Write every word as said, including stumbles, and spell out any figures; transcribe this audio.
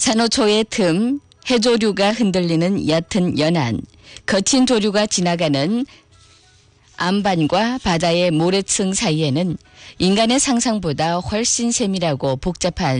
산호초의 틈, 해조류가 흔들리는 얕은 연안, 거친 조류가 지나가는 안반과 바다의 모래층 사이에는 인간의 상상보다 훨씬 세밀하고 복잡한